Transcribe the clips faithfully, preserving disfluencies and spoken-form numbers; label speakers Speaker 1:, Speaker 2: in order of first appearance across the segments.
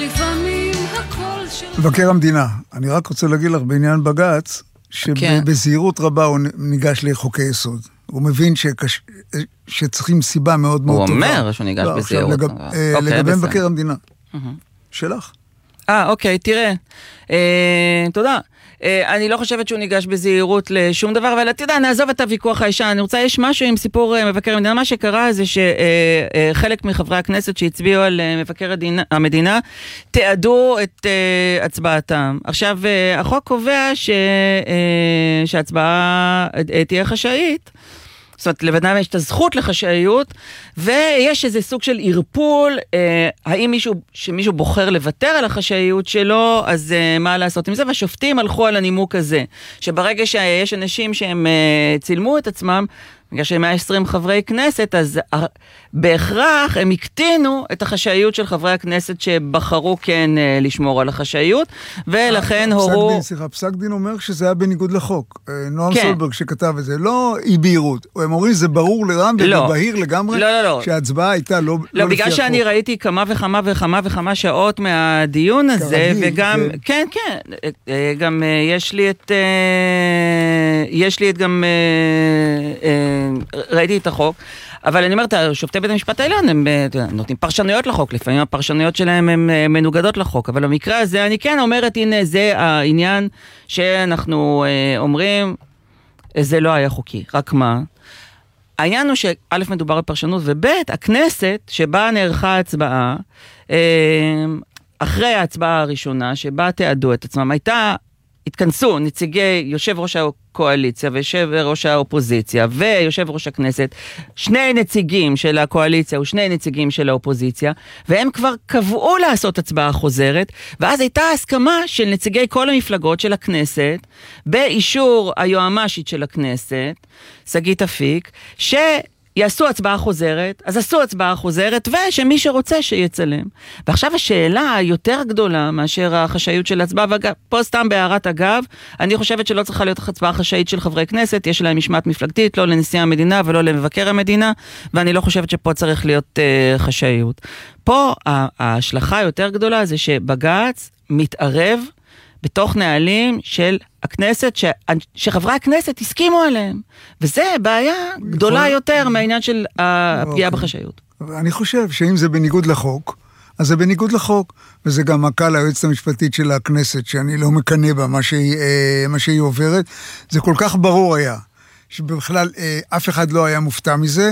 Speaker 1: לפעמים הקול של...
Speaker 2: מבקר המדינה, אני רק רוצה להגיד לך בעניין בג"ץ, שבזהירות רבה הוא ניגש לחוקי יסוד. הוא מבין שקש... שצריכים סיבה מאוד מאוד טובה.
Speaker 3: הוא אומר שהוא ניגש
Speaker 2: לא,
Speaker 3: בזהירות.
Speaker 2: לגב...
Speaker 3: אוקיי,
Speaker 2: לגבי
Speaker 3: בסדר.
Speaker 2: מבקר המדינה.
Speaker 3: Mm-hmm.
Speaker 2: שלך.
Speaker 3: אה, אוקיי, תראה. אה, תודה. אה, אני לא חושבת שהוא ניגש בזהירות לשום דבר, אבל אתה יודע, נעזוב את הוויכוח הישן. אני רוצה, יש משהו עם סיפור אה, מבקר המדינה. מה שקרה זה שחלק אה, אה, מחברי הכנסת שהצביעו על אה, מבקר הדינה, המדינה, תיעדו את אה, הצבעתם. עכשיו, אה, החוק קובע ש, אה, שההצבעה אה, תהיה חשאית, זאת אומרת, לבנם יש את הזכות לחשאיות, ויש איזה סוג של ערפול, אה, האם מישהו, שמישהו בוחר לוותר על החשאיות שלו, אז אה, מה לעשות עם זה? והשופטים הלכו על הנימוק הזה, שברגע שיש אנשים שהם אה, צילמו את עצמם, בגלל שהם מאה ועשרים חברי כנסת, אז אה, בהכרח הם הקטינו את החשאיות של חברי הכנסת שבחרו כן אה, לשמור על החשאיות, ולכן
Speaker 2: אה,
Speaker 3: הורו...
Speaker 2: פסק דין, סליחה, פסק דין אומר שזה היה בניגוד לחוק. אה, נועם
Speaker 3: כן.
Speaker 2: סולברג שכתב את זה, לא אי בהירות. הם אומרים, זה ברור לרם
Speaker 3: לא.
Speaker 2: ובהיר לגמרי,
Speaker 3: לא, לא, לא.
Speaker 2: שההצבעה הייתה לא,
Speaker 3: לא,
Speaker 2: לא
Speaker 3: בגלל
Speaker 2: לפי
Speaker 3: שאני
Speaker 2: החוק.
Speaker 3: ראיתי כמה וכמה וכמה וכמה שעות מהדיון הזה,
Speaker 2: כרגיל,
Speaker 3: וגם, כן, כן, כן, גם יש לי את, יש לי את גם, ראיתי את החוק, אבל אני אומרת, שופטי בית המשפט העליון, הם נותנים פרשנויות לחוק, לפעמים הפרשנויות שלהם הן מנוגדות לחוק, אבל במקרה הזה אני כן אומרת, הנה, זה העניין שאנחנו אומרים, זה לא היה חוקי, רק מה? העניין הוא שא' מדובר בפרשנות, וב' הכנסת שבה נערכה הצבעה, אחרי ההצבעה הראשונה, שבה תיעדו את עצמם, הייתה, התכנסו נציגי יושב ראש הקואליציה ויושב ראש האופוזיציה ויושב ראש הכנסת, שני נציגים של הקואליציה ושני נציגים של האופוזיציה, והם כבר קבעו לעשות הצבעה חוזרת, ואז הייתה הסכמה של נציגי כל המפלגות של הכנסת, באישור היועמ"שית של הכנסת, שגית אפיק, ש... יעשו הצבעה חוזרת, אז עשו הצבעה חוזרת, ושמי שרוצה שיצלם. ועכשיו השאלה היותר גדולה מאשר החשאיות של הצבעה, ופה סתם בהערת אגב, אני חושבת שלא צריכה להיות הצבעה חשאית של חברי כנסת, יש להם משמעת מפלגתית, לא לנשיא המדינה ולא למבקר המדינה, ואני לא חושבת שפה צריך להיות uh, חשאיות. פה ההשלכה היותר גדולה זה שבג"ץ מתערב בתוך נהלים של הכנסת, ש... שחברי הכנסת הסכימו עליהם. וזה בעיה גדולה יותר מהעניין של הפגיעה בחשאיות.
Speaker 2: אני חושב שאם זה בניגוד לחוק, אז זה בניגוד לחוק, וזה גם מכה ליועצת המשפטית של הכנסת, שאני לא מקנה בה מה שהיא, מה שהיא עוברת. זה כל כך ברור היה, שבכלל אף אחד לא היה מופתע מזה.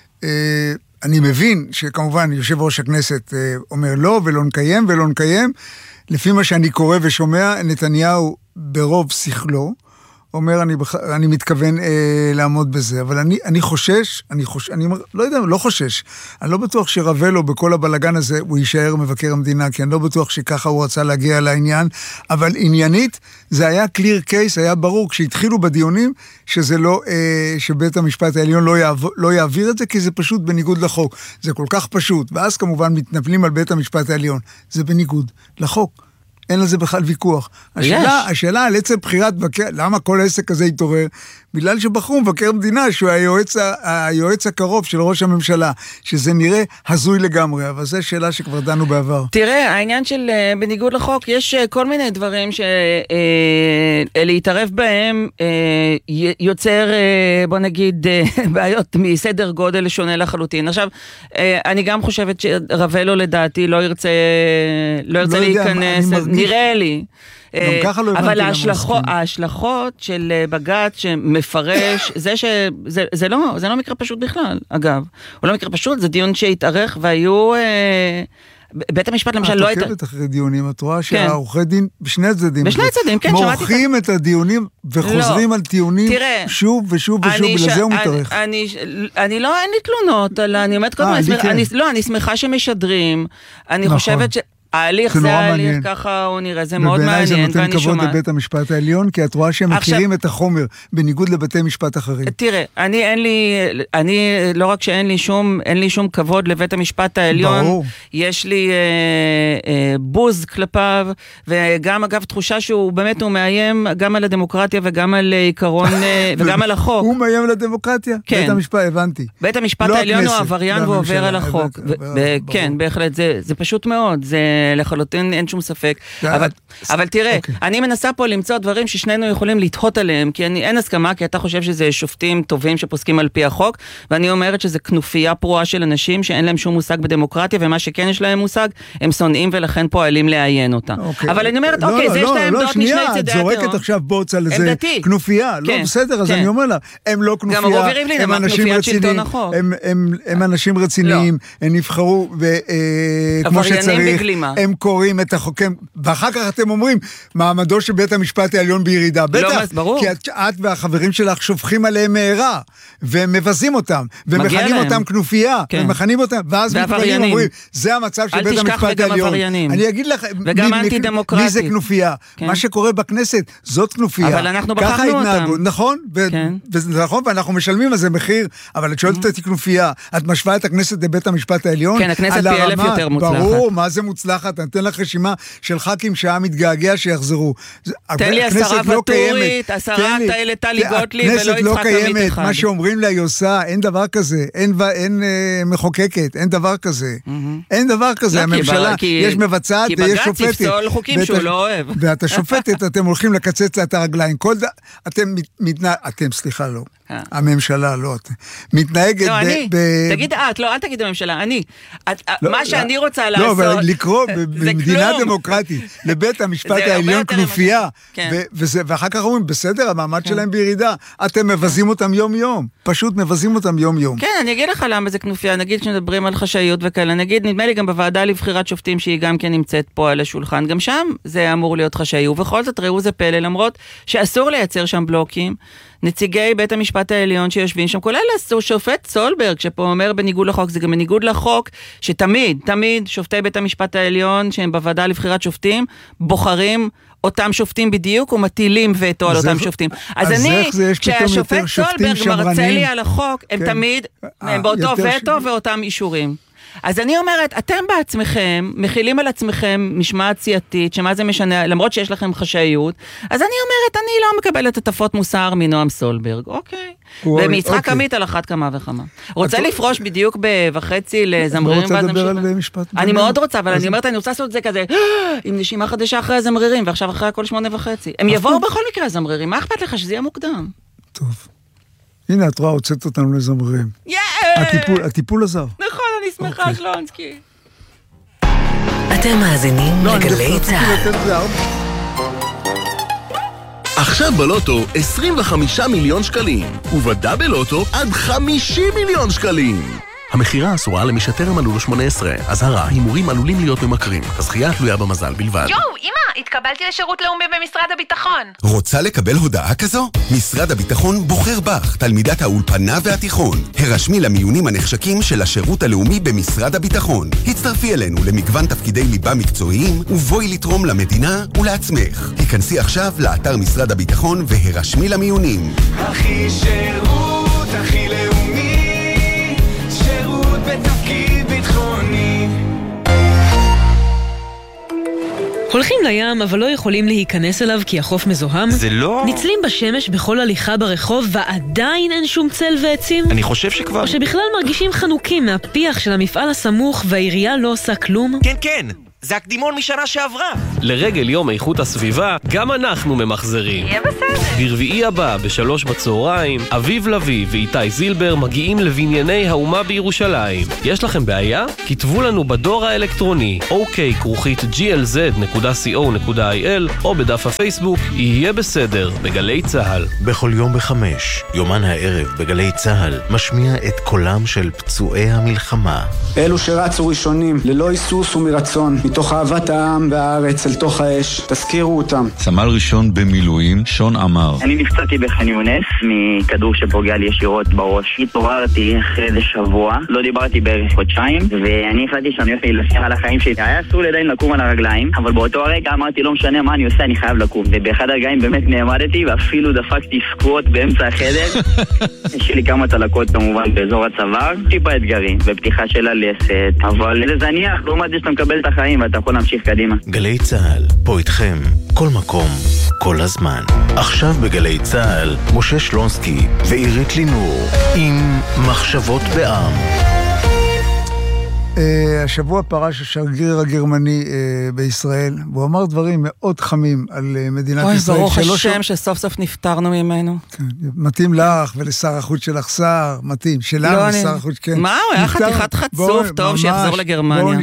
Speaker 2: אני מבין שכמובן יושב ראש הכנסת אומר לא, ולא נקיים, ולא נקיים. לפי מה שאני קורא ושומע, נתניהו ברוב שכלו, אומר, אני, בח... אני מתכוון אה, לעמוד בזה, אבל אני, אני חושש, אני חוש... אני לא יודע, לא חושש, אני לא בטוח שרווה לו בכל הבלגן הזה, הוא יישאר מבקר המדינה, כי אני לא בטוח שככה הוא רצה להגיע לעניין, אבל עניינית, זה היה clear case, היה ברור, כשהתחילו בדיונים, שזה לא, אה, שבית המשפט העליון לא, יעב... לא יעביר את זה, כי זה פשוט בניגוד לחוק, זה כל כך פשוט, ואז כמובן מתנפלים על בית המשפט העליון, זה בניגוד לחוק. אין לזה בכלל ויכוח. השאלה, השאלה על עצם בחירת מבקר, למה כל העסק הזה יתעורר? בגלל שבחרו מבקר מדינה, שהוא היועץ, היועץ הקרוב של ראש הממשלה, שזה נראה הזוי לגמרי, אבל זו שאלה שכבר דנו בעבר.
Speaker 3: תראה, העניין של בניגוד לחוק, יש כל מיני דברים שלהתערב בהם יוצר, בוא נגיד, בעיות מסדר גודל שונה לחלוטין. עכשיו, אני גם חושבת שרבלו לדעתי לא ירצה, לא ירצה להיכנס, נראה לי. אבל ההשלכות, ההשלכות של בג"ץ שמפרש, זה שזה, זה לא, זה לא מקרה פשוט בכלל, אגב. הוא לא מקרה פשוט, זה דיון שהתארך והיו, בית המשפט למשל לא...
Speaker 2: את עוקבת אחרי דיונים, את רואה שהעורכי דין, בשני הצדדים,
Speaker 3: בשני הצדדים, כן, שמעתי...
Speaker 2: מורחים את הדיונים וחוזרים על טיעונים שוב ושוב ושוב, ולזה הוא מתארך.
Speaker 3: אני לא, אין לי תלונות, אני אומרת קודם, לא, אני שמחה שמשדרים, אני חושבת ש... ההליך זה ההליך, ככה הוא נראה, זה מאוד מעניין,
Speaker 2: ובעיניי זה נותן כבוד לבית המשפט העליון, כי את רואה שהם מכירים את החומר, בניגוד לבתי משפט אחרים.
Speaker 3: תראה, אני אין לי, אני לא רק שאין לי שום, אין לי שום כבוד לבית המשפט העליון, יש לי בוז כלפיו, וגם אגב תחושה שהוא באמת הוא מאיים גם על הדמוקרטיה וגם על עיקרון, וגם על החוק.
Speaker 2: הוא מאיים על הדמוקרטיה? בית המשפט, הבנתי.
Speaker 3: בית המשפט העליון הוא עבריין והוא עובר על החוק. כן, בהחלט, זה פשוט מאוד, זה לחלוטין אין שום ספק. אבל, אבל תראה, אני מנסה פה למצוא דברים ששנינו יכולים לתהות עליהם, כי אני, אין הסכמה, כי אתה חושב שזה שופטים טובים שפוסקים על פי החוק, ואני אומרת שזה כנופיה פרועה של אנשים שאין להם שום מושג בדמוקרטיה, ומה שכן יש להם מושג, הם שונאים ולכן פועלים לעיין אותה. אבל אני אומרת, אוקיי, זה יש להם עמדות משני צידי התיאור.
Speaker 2: את זורקת עכשיו בוץ על איזה כנופיה. לא, בסדר, אז אני אומר לה, הם לא כנופיה, הם אנשים רציניים, הם אנשים רציניים, הם נבחרו כמו שצריך, הם קוראים את החוק, ואחר כך אתם אומרים, מעמדו של בית המשפט העליון בירידה. בטח, כי את והחברים שלך שופכים עליהם מהרה, והם מבזים אותם, ומכנים אותם כנופיה, ומכנים אותם, ואז מתבררים אומרים, זה המצב של בית המשפט העליון. אני אגיד לך, מי זה כנופיה? מה שקורה בכנסת, זאת כנופיה.
Speaker 3: אבל אנחנו בחרנו אותם.
Speaker 2: נכון, נכון, ואנחנו משלמים על זה מחיר, אבל את שואלת אותי כנופיה, את משווה את הכנסת לבית המשפט העליון?
Speaker 3: כן, הכנסת פי אלף יותר מוצלחת.
Speaker 2: ברור, מה זה מוצלחת? אני אתן לך רשימה של ח"כים שהיה מתגעגע שיחזרו.
Speaker 3: תן לי עשרה וטורית, עשרה תאלה טלי גוטליב ולא יצחק עמית אחד.
Speaker 2: מה שאומרים לה היא עושה, אין דבר כזה, אין מחוקקת, אין דבר כזה. אין דבר כזה, הממשלה, יש מבצעת ויש שופטת.
Speaker 3: כי בג"ץ יפסול חוקים שהוא לא אוהב.
Speaker 2: ואת השופטת, אתם הולכים לקצץ לה את הרגליים. אתם מתנהג, אתם סליחה לא. הממשלה לא, מתנהגת
Speaker 3: לא, אני, תגיד את, לא, אל תגיד הממשלה, אני, מה שאני רוצה לעשות,
Speaker 2: לא, אבל לקרוא במדינה דמוקרטית לבית המשפט העליון כנופיה, ואחר כך אומרים, בסדר, המעמד שלהם בירידה, אתם מבזים אותם יום יום, פשוט מבזים אותם יום יום.
Speaker 3: כן, אני אגיד לך למה זה כנופיה, נגיד כשנדברים על חשאיות וכאלה, נגיד, נדמה לי גם בוועדה לבחירת שופטים שהיא גם כן נמצאת פה על השולחן, גם שם זה אמור להיות חשאי, ובכל זאת ראו זה פלא, למרות שאסור לייצר שם בלוקים, נציגי בית המשפט העליון שיושבים שם, כולל שופט סולברג, שפה אומר בניגוד לחוק, זה גם בניגוד לחוק, שתמיד, תמיד שופטי בית המשפט העליון, שהם בוועדה לבחירת שופטים, בוחרים אותם שופטים בדיוק, ומטילים וטו על אותם שופטים. אז אני, כשהשופט סולברג מרצה לי על החוק, הם תמיד, הם באותו וטו ואותם אישורים. אז אני אומרת, אתם בעצמכם, מכילים על עצמכם משמעת סיעתית, שמה זה משנה, למרות שיש לכם חשאיות, אז אני אומרת, אני לא מקבלת הטפות מוסר מנועם סולברג, אוקיי. ומיצחק עמית על אחת כמה וכמה. רוצה לפרוש בדיוק בחצי לזמרירים,
Speaker 2: לא רוצה לדבר על משפט.
Speaker 3: אני מאוד רוצה, אבל אני אומרת, אני רוצה לעשות את זה כזה, עם נשימה חדשה אחרי הזמרירים, ועכשיו אחרי הכל שמונה וחצי. הם יבואו בכל מקרה הזמרירים, מה אכפת לך שזה יהיה מוקדם?
Speaker 2: טוב. הנה, את רואה, הוצאת אותנו לזמרירים. הטיפול, הטיפול עזר.
Speaker 3: נכון, אני שמחה, שלונסקי.
Speaker 4: אתם מאזינים לגלי צהל.
Speaker 5: עכשיו בלוטו עשרים וחמישה מיליון שקלים, ובדאבל לוטו עד חמישים מיליון שקלים. המחירה אסורה למי שטרם מלאו לו שמונה עשרה. אזהרה, הימורים עלולים להיות ממכרים. הזכייה תלויה במזל בלבד.
Speaker 6: יואו, אמא, התקבלתי לשירות לאומי במשרד הביטחון.
Speaker 7: רוצה לקבל הודעה כזו? משרד הביטחון בוחר בך, תלמידת האולפנה והתיכון. הרשמי למיונים הנחשקים של השירות הלאומי במשרד הביטחון. הצטרפי אלינו למגוון תפקידי ליבה מקצועיים, ובואי לתרום למדינה ולעצמך. היכנסי עכשיו לאתר משרד הביטחון והרשמי למיונים.
Speaker 8: הכי שירות, הכי לאומי. בתפקיד ביטחוני.
Speaker 4: הולכים לים אבל לא יכולים להיכנס אליו כי החוף מזוהם?
Speaker 9: זה לא...
Speaker 4: ניצלים בשמש בכל הליכה ברחוב ועדיין אין שום צל ועצים?
Speaker 9: אני חושב שכבר...
Speaker 4: או שבכלל מרגישים חנוקים מהפיח של המפעל הסמוך והעירייה לא עושה כלום?
Speaker 9: כן, כן. זה הקדימון משנה שעברה. לרגל יום איכות הסביבה, גם אנחנו ממחזרים.
Speaker 6: יהיה בסדר.
Speaker 9: ברביעי הבא, בשלוש בצהריים, אביב לוי ואיתי זילבר מגיעים לבנייני האומה בירושלים. יש לכם בעיה? כתבו לנו בדור האלקטרוני אוקיי כרוכית ג'י אל זד נקודה סי או נקודה איי אל או בדף הפייסבוק יהיה בסדר בגלי צהל.
Speaker 10: בכל יום בחמש, יומן הערב בגלי צהל משמיע את קולם של פצועי המלחמה.
Speaker 11: אלו שרצו ראשונים, ללא היסוס ומרצון, מתוך אהבת העם והארץ אל תוך האש, תזכירו אותם.
Speaker 12: סמל ראשון במילואים, שון אמר.
Speaker 13: אני נפצעתי בח'אן יונס מכדור שפוגע לי ישירות בראש. התעוררתי אחרי איזה שבוע, לא דיברתי בערך חודשיים, ואני החלטתי שאני הולך להילחם על החיים שלי. היה אסור עדיין לקום על הרגליים, אבל באותו רגע אמרתי לא משנה מה אני עושה, אני חייב לקום. ובאחד הרגעים באמת נעמדתי, ואפילו דפקתי סקווט באמצע החדר. יש לי כמה תלקות כמובן באזור הצוואר, טיפה אתגרים, בפתיחה של הלסת, אבל זה זניח, לעומת זה שאתה מקבל את החיים ואתה יכול להמשיך קדימה.
Speaker 10: גלי צהל, פה איתכם, כל מקום, כל הזמן. עכשיו בגלי צהל, משה שלונסקי ועירית לינור, עם מחשבות בעם.
Speaker 2: השבוע פרש השגריר הגרמני בישראל, והוא אמר דברים מאוד חמים על מדינת ישראל.
Speaker 3: אוי, ברוך השם שסוף סוף נפטרנו ממנו.
Speaker 2: מתאים לך ולשר החוץ שלך שר, מתאים. שלנו ושר החוץ, כן.
Speaker 3: מה, הוא היה חתיכת חצוף, טוב שיחזור לגרמניה.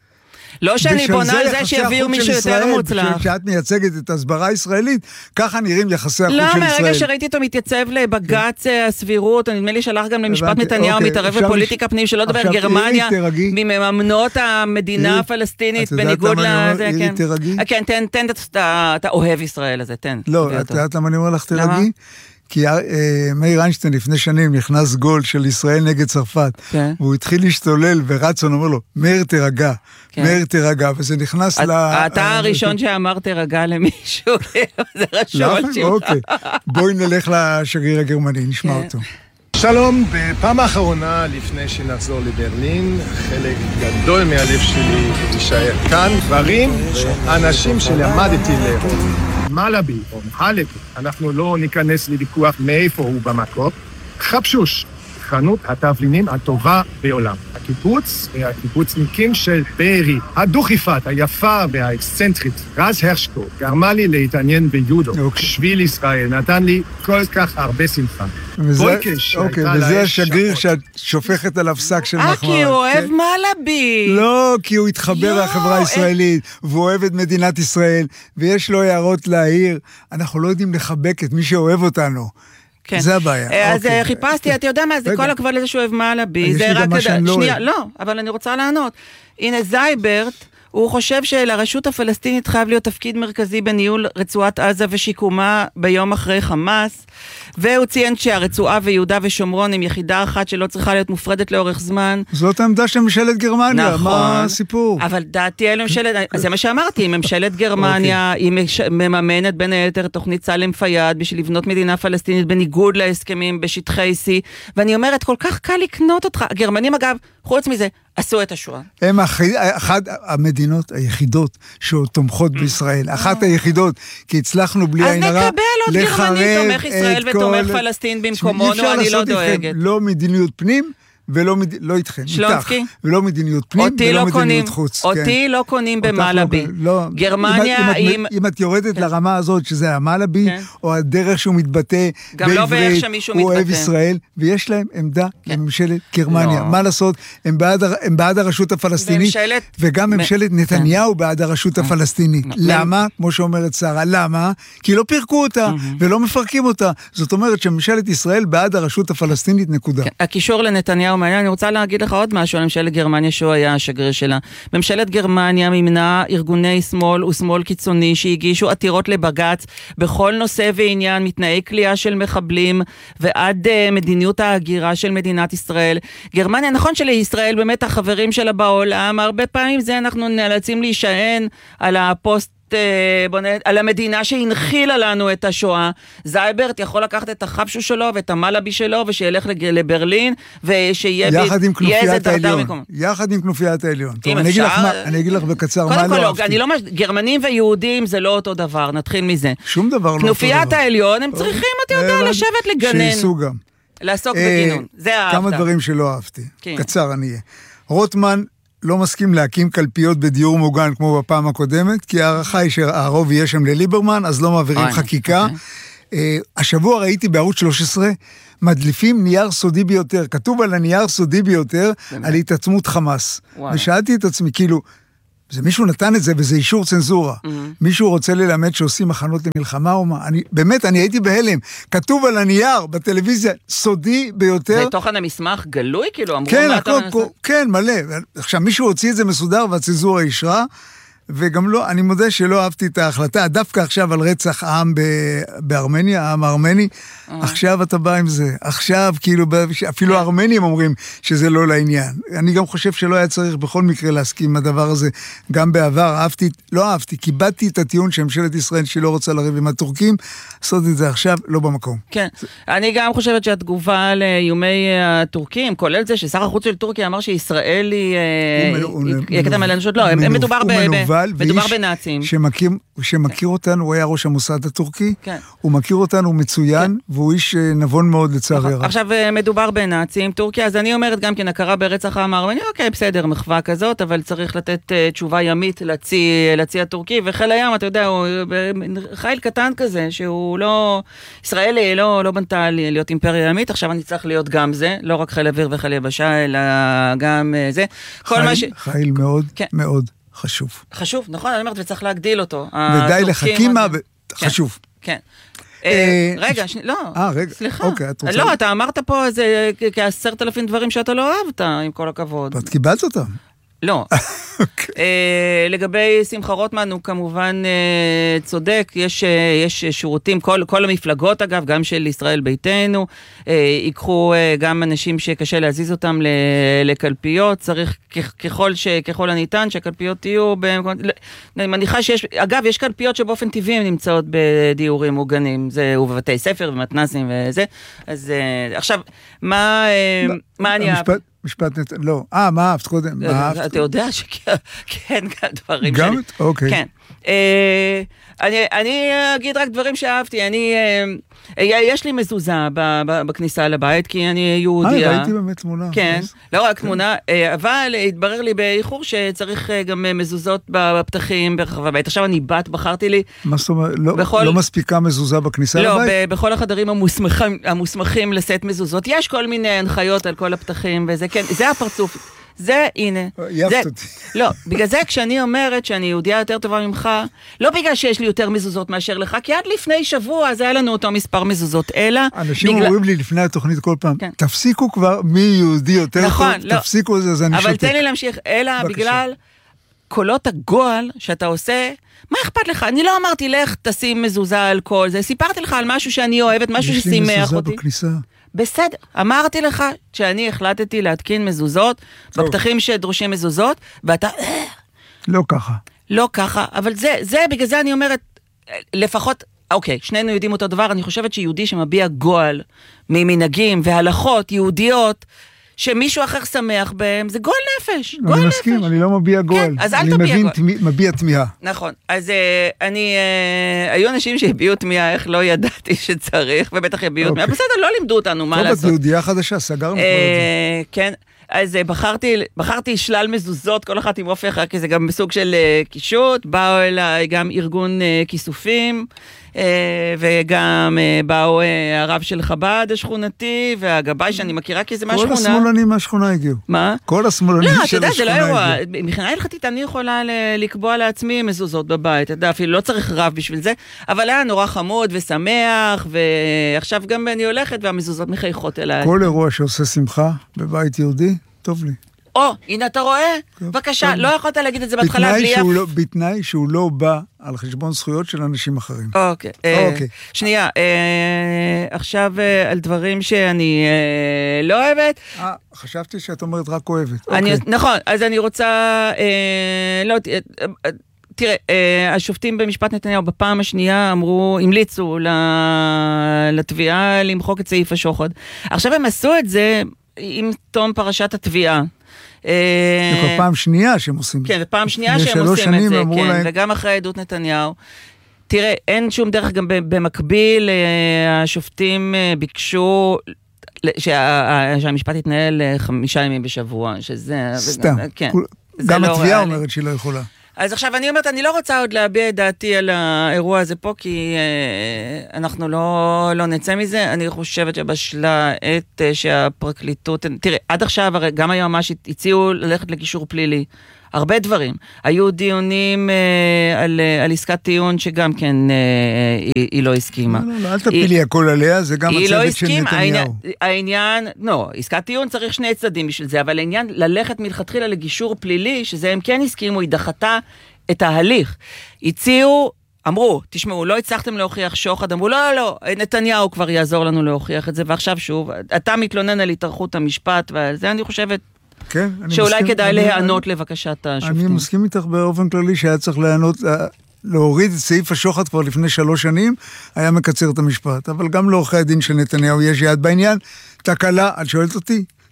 Speaker 3: לא שאני בונה על זה שיביאו מישהו יותר מוצלח.
Speaker 2: שאת מייצגת את הסברה הישראלית, ככה נראים יחסי החוץ של ישראל.
Speaker 3: לא, מהרגע שראיתי אותו מתייצב לבג"ץ הסבירות, נדמה לי שלח גם למשפט נתניהו, מתערב בפוליטיקה פנים, שלא דבר גרמניה, מממנות המדינה הפלסטינית, בניגוד לזה, כן. כן, תן את האוהב ישראל הזה, תן.
Speaker 2: לא, את יודעת למה אני אומר לך תרגי? כי מאיר איינשטיין לפני שנים נכנס גול של ישראל נגד צרפת, והוא התחיל להשתולל, ורצון אומר לו, מאיר תרגע, מאיר תרגע, וזה נכנס ל...
Speaker 3: אתה הראשון שאמר תרגע למישהו, זה רשום שלך.
Speaker 2: בואי נלך לשגריר הגרמני, נשמע אותו.
Speaker 14: שלום, בפעם האחרונה לפני שנחזור לברלין, חלק גדול מהלב שלי יישאר כאן, דברים, אנשים שלמדתי לאהוב. מלאבי או מחלב, אנחנו לא ניכנס לוויכוח מאיפה הוא במקור. חפשוש, חנות התבלינים הטובה בעולם. הקיבוץ והקיבוצניקים של בארי, הדוכיפת, היפה והאקסצנטרית, רז הרשקו, גרמה לי להתעניין ביודו. שביל ישראל נתן לי כל כך הרבה שמחה.
Speaker 2: אוקיי, וזה השגריר שאת שופכת עליו שק של מחמאות.
Speaker 3: אה, כי הוא אוהב מלאבי.
Speaker 2: לא, כי הוא התחבר לחברה הישראלית, והוא אוהב את מדינת ישראל, ויש לו הערות להעיר. אנחנו לא יודעים לחבק את מי שאוהב אותנו. זה הבעיה.
Speaker 3: אז חיפשתי, אתה יודע מה, זה כל הכבוד לזה שהוא אוהב מלאבי. זה רק כדי... שנייה, לא, אבל אני רוצה לענות. הנה זייברט, הוא חושב שלרשות הפלסטינית חייב להיות תפקיד מרכזי בניהול רצועת עזה ושיקומה ביום אחרי חמאס, והוא ציין שהרצועה ויהודה ושומרון הם יחידה אחת שלא צריכה להיות מופרדת לאורך זמן.
Speaker 2: זאת העמדה של ממשלת גרמניה,
Speaker 3: נכון,
Speaker 2: מה הסיפור?
Speaker 3: אבל דעתי אלה ממשלת, זה מה שאמרתי, ממשלת גרמניה, היא מממנת בין היתר תוכנית סלם פיאד בשביל לבנות מדינה פלסטינית בניגוד להסכמים בשטחי C, ואני אומרת, כל כך קל לקנות אותך. הגרמנים אגב, חוץ מזה, עשו את השואה.
Speaker 2: הם אחת המדינות היחידות שתומכות בישראל, אחת היחידות, כי הצלחנו בלי עין הרע
Speaker 3: לחרב את כל... אז נקבל עוד גרמני תומך ישראל ותומך פלסטין במקומונו, אני לא דואגת.
Speaker 2: לא מדיניות פנים, ולא לא איתכם, איתך, ולא מדיניות פנים, ולא מדיניות חוץ.
Speaker 3: אותי לא קונים במלאבי. גרמניה,
Speaker 2: אם את יורדת לרמה הזאת, שזה המלאבי, או הדרך שהוא מתבטא, בעברית, הוא אוהב ישראל, ויש להם עמדה לממשלת גרמניה. מה לעשות? הם בעד הרשות הפלסטינית, וגם ממשלת נתניהו בעד הרשות הפלסטינית. למה? כמו שאומרת שרה, למה? כי לא פירקו אותה, ולא מפרקים אותה. זאת אומרת שממשלת ישראל בעד הרשות הפלסטינית, נקודה.
Speaker 3: הקישור לנתניהו מעניין, אני רוצה להגיד לך עוד משהו על ממשלת גרמניה שהוא היה השגריר שלה. ממשלת גרמניה מימנה ארגוני שמאל ושמאל קיצוני שהגישו עתירות לבג"ץ בכל נושא ועניין, מתנאי כליאה של מחבלים ועד uh, מדיניות ההגירה של מדינת ישראל. גרמניה, נכון שלישראל באמת החברים שלה בעולם, הרבה פעמים זה אנחנו נאלצים להישען על הפוסט על המדינה שהנחילה לנו את השואה. זייברט יכול לקחת את החפשו שלו ואת המלאבי שלו ושילך לברלין ושיהיה
Speaker 2: יחד עם כנופיית העליון. יחד עם כנופיית העליון. אני אגיד לך בקצר מה לא אהבתי.
Speaker 3: גרמנים ויהודים זה לא אותו דבר, נתחיל מזה.
Speaker 2: שום דבר לא אותו דבר.
Speaker 3: כנופיית העליון הם צריכים, אתה יודע, לשבת לגנן.
Speaker 2: שייסו גם.
Speaker 3: לעסוק בגינון. זה אהבת.
Speaker 2: כמה דברים שלא אהבתי. קצר אני אהיה. רוטמן לא מסכים להקים קלפיות בדיור מוגן כמו בפעם הקודמת, כי הערכה היא שהרוב יהיה שם לליברמן, אז לא מעבירים חקיקה. השבוע ראיתי בערוץ שלוש עשרה, מדליפים נייר סודי ביותר, כתוב על הנייר סודי ביותר, על התעצמות חמאס. ושאלתי את עצמי, כאילו, זה מישהו נתן את זה, וזה אישור צנזורה. מישהו רוצה ללמד שעושים מחנות למלחמה או מה? באמת, אני הייתי בהלם. כתוב על הנייר, בטלוויזיה, סודי ביותר.
Speaker 3: זה תוכן המסמך גלוי? כאילו, אמרו
Speaker 2: כן, כן, מלא. עכשיו, מישהו הוציא את זה מסודר, והצנזורה אישרה, וגם לא, אני מודה שלא אהבתי את ההחלטה, דווקא עכשיו על רצח העם בארמניה, העם הארמני, עכשיו אתה בא עם זה, עכשיו כאילו, אפילו הארמנים אומרים שזה לא לעניין. אני גם חושב שלא היה צריך בכל מקרה להסכים עם הדבר הזה, גם בעבר, אהבתי, לא אהבתי, קיבלתי את הטיעון שממשלת ישראל שלא רוצה לריב עם הטורקים, לעשות את זה עכשיו, לא במקום.
Speaker 3: כן, אני גם חושבת שהתגובה לאיומי הטורקים, כולל זה ששר החוץ של טורקיה אמר שישראל היא... לא, מדובר ב...
Speaker 2: מקובל.
Speaker 3: מדובר בנאצים.
Speaker 2: שמכיר, שמכיר אותנו, הוא היה ראש המוסד הטורקי,
Speaker 3: כן.
Speaker 2: הוא מכיר אותנו מצוין, כן. והוא איש נבון מאוד לצערי הרב.
Speaker 3: עכשיו מדובר בנאצים, טורקיה, אז אני אומרת גם כן, הכרה ברצח העם הארמני, אוקיי, בסדר, מחווה כזאת, אבל צריך לתת תשובה ימית לצי, לצי הטורקי, וחיל הים, אתה יודע, הוא חיל קטן כזה, שהוא לא, ישראל לא, לא בנתה להיות אימפריה ימית, עכשיו אני צריך להיות גם זה, לא רק חיל אוויר וחיל יבשה, אלא גם זה. כל מה ש...
Speaker 2: חיל מאוד, כן. מאוד חשוב.
Speaker 3: חשוב, נכון, אני אומרת, וצריך להגדיל אותו.
Speaker 2: ודי לחכימה, חשוב.
Speaker 3: כן. רגע, לא, סליחה. לא, אתה אמרת פה איזה כעשרת אלפים דברים שאתה לא אהבת, עם כל הכבוד.
Speaker 2: ואת קיבלת אותם.
Speaker 3: לא. לגבי שמחה רוטמן הוא כמובן צודק, יש שירותים, כל המפלגות אגב, גם של ישראל ביתנו, ייקחו גם אנשים שקשה להזיז אותם לקלפיות, צריך ככל הניתן שהקלפיות יהיו, אני מניחה שיש, אגב יש קלפיות שבאופן טבעי נמצאות בדיורים מוגנים, זה ובבתי ספר ומתנ"סים וזה, אז עכשיו, מה אני אהב?
Speaker 2: משפט נת... לא. אה, מה אהבת קודם?
Speaker 3: אתה יודע שכן, דברים
Speaker 2: שלי. גם? אוקיי.
Speaker 3: כן. אני אגיד רק דברים שאהבתי. אני, יש לי מזוזה בכניסה לבית, כי אני יהודיה.
Speaker 2: אה, ראיתי באמת תמונה.
Speaker 3: כן, לא רק תמונה, אבל התברר לי באיחור שצריך גם מזוזות בפתחים ברחב הבית. עכשיו אני בת, בחרתי לי.
Speaker 2: מה זאת אומרת? לא מספיקה מזוזה בכניסה לבית?
Speaker 3: לא, בכל החדרים המוסמכים לשאת מזוזות. יש כל מיני הנחיות על כל הפתחים, וזה כן, זה הפרצוף. זה, הנה.
Speaker 2: יפת אותי.
Speaker 3: לא, בגלל זה כשאני אומרת שאני יהודיה יותר טובה ממך, לא בגלל שיש לי יותר מזוזות מאשר לך, כי עד לפני שבוע אז היה לנו אותו מספר מזוזות, אלא...
Speaker 2: אנשים אומרים לי לפני התוכנית כל פעם, תפסיקו כבר מי יהודי יותר טוב, תפסיקו את זה, אז אני שותק.
Speaker 3: אבל תן לי להמשיך, אלא בגלל קולות הגועל שאתה עושה, מה אכפת לך? אני לא אמרתי לך תשים מזוזה על כל זה, סיפרתי לך על משהו שאני אוהבת, משהו ששימח אותי. יש לי מזוזה
Speaker 2: בכניסה.
Speaker 3: בסדר, אמרתי לך שאני החלטתי להתקין מזוזות, בפתחים שדרושים מזוזות, ואתה...
Speaker 2: לא ככה.
Speaker 3: לא ככה, אבל זה, זה, בגלל זה אני אומרת, לפחות, אוקיי, שנינו יודעים אותו דבר, אני חושבת שיהודי שמביע גועל ממנהגים והלכות יהודיות, שמישהו אחר שמח בהם, זה גועל נפש, גועל נפש.
Speaker 2: אני מסכים, אני לא מביע גועל.
Speaker 3: אז אל תביע גועל.
Speaker 2: אני מביע תמיהה.
Speaker 3: נכון, אז אני, היו אנשים שהביעו תמיהה, איך לא ידעתי שצריך, ובטח יביעו תמיהה, בסדר, לא לימדו אותנו מה לעשות.
Speaker 2: טוב, את יהודייה חדשה, סגרנו כל את זה.
Speaker 3: כן, אז בחרתי, בחרתי שלל מזוזות, כל אחת עם אופי אחר, כי זה גם בסוג של קישוט, באו אליי גם ארגון כיסופים, וגם באו הרב של חב"ד השכונתי, והגבאי שאני מכירה כי זה מהשכונה.
Speaker 2: כל השמאלנים מהשכונה הגיעו.
Speaker 3: מה?
Speaker 2: כל השמאלנים של השכונה הגיעו.
Speaker 3: לא, אתה יודע, זה לא אירוע. מבחינה הלכתית אני יכולה לקבוע לעצמי מזוזות בבית, אתה יודע, אפילו לא צריך רב בשביל זה, אבל היה נורא חמוד ושמח, ועכשיו גם אני הולכת והמזוזות מחייכות אליי.
Speaker 2: כל אירוע שעושה שמחה בבית יהודי, טוב לי.
Speaker 3: או, הנה אתה רואה? בבקשה, לא יכולת להגיד את זה בהתחלה בלי אף...
Speaker 2: בתנאי שהוא לא בא על חשבון זכויות של אנשים אחרים.
Speaker 3: אוקיי. שנייה, עכשיו על דברים שאני לא אוהבת.
Speaker 2: חשבתי שאת אומרת רק אוהבת.
Speaker 3: נכון, אז אני רוצה... לא, תראה, השופטים במשפט נתניהו בפעם השנייה אמרו, המליצו לתביעה למחוק את סעיף השוחד. עכשיו הם עשו את זה עם תום פרשת התביעה.
Speaker 2: זה כבר פעם שנייה שהם עושים את זה.
Speaker 3: כן, ופעם שנייה שהם עושים את זה, כן, וגם אחרי עדות נתניהו. תראה, אין שום דרך, גם במקביל, השופטים ביקשו שהמשפט יתנהל חמישה ימים בשבוע, שזה...
Speaker 2: סתם, גם התביעה אומרת שהיא לא יכולה.
Speaker 3: אז עכשיו אני אומרת, אני לא רוצה עוד להביע את דעתי על האירוע הזה פה, כי אה, אנחנו לא, לא נצא מזה. אני חושבת שבשלה עת אה, שהפרקליטות... תראה, עד עכשיו, הרי גם היום ממש הציעו ללכת לגישור פלילי. הרבה דברים. היו דיונים אה, על, אה, על עסקת טיעון שגם כן אה, היא, היא לא הסכימה.
Speaker 2: לא, לא, אל תפילי הכל עליה, זה גם הצוות
Speaker 3: לא
Speaker 2: של נתניהו.
Speaker 3: העניין, העניין, לא, עסקת טיעון צריך שני צדדים בשביל זה, אבל העניין ללכת מלכתחילה לגישור פלילי, שזה הם כן הסכימו, היא דחתה את ההליך. הציעו, אמרו, תשמעו, לא הצלחתם להוכיח שוחד, אמרו, לא, לא, לא, נתניהו כבר יעזור לנו להוכיח את זה, ועכשיו שוב, אתה מתלונן על התארכות המשפט, ועל זה אני חושבת,
Speaker 2: כן,
Speaker 3: שאולי כדאי להיענות לבקשת השופטים.
Speaker 2: אני מסכים איתך באופן כללי שהיה צריך להיענות, להוריד את סעיף השוחד כבר לפני שלוש שנים, היה מקצר את המשפט. אבל גם לעורכי הדין של נתניהו יש יד בעניין. תקלה, את שואלת אותי,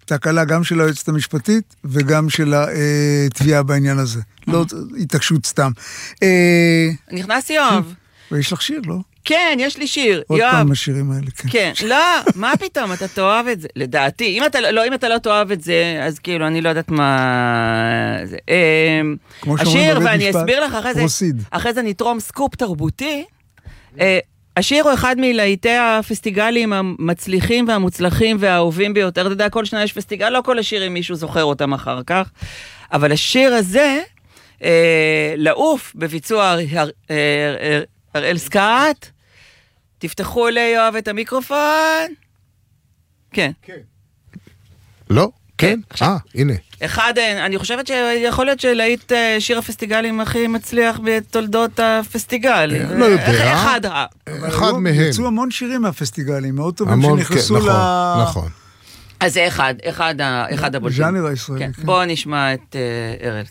Speaker 2: תקלה גם של היועצת המשפטית וגם של התביעה בעניין הזה. לא התעקשות סתם.
Speaker 3: נכנס יואב.
Speaker 2: ויש לך שיר, לא?
Speaker 3: כן, יש לי שיר.
Speaker 2: עוד פעם השירים האלה, כן.
Speaker 3: כן, לא, מה פתאום, אתה תאהב את זה. לדעתי, אם אתה לא, אם אתה לא תאהב את זה, אז כאילו, אני לא יודעת מה... השיר, ואני אסביר לך אחרי זה, אחרי זה נתרום סקופ תרבותי, השיר הוא אחד מלהיטי הפסטיגלים המצליחים והמוצלחים והאהובים ביותר. אתה יודע, כל שנה יש פסטיגל, לא כל השירים מישהו זוכר אותם אחר כך, אבל השיר הזה, לעוף בביצוע הראל סקאט, תפתחו ליואב את המיקרופון. כן.
Speaker 15: לא?
Speaker 3: כן.
Speaker 15: אה, הנה.
Speaker 3: אחד, אני חושבת שיכול להיות שלהיט שיר הפסטיגלים הכי מצליח בתולדות הפסטיגל.
Speaker 15: לא יודע.
Speaker 3: אחד.
Speaker 15: אחד מהם.
Speaker 2: יצאו המון שירים מהפסטיגלים, מאוד טובים שנכנסו ל...
Speaker 15: נכון.
Speaker 3: אז זה אחד, אחד הבולטים.
Speaker 2: ז'אנר הישראלי.
Speaker 3: בואו נשמע את אראל.